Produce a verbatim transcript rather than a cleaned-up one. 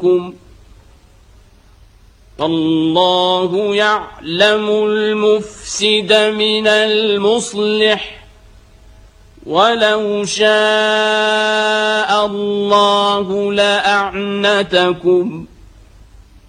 الله يعلم المفسد من المصلح ولو شاء الله لأعنتكم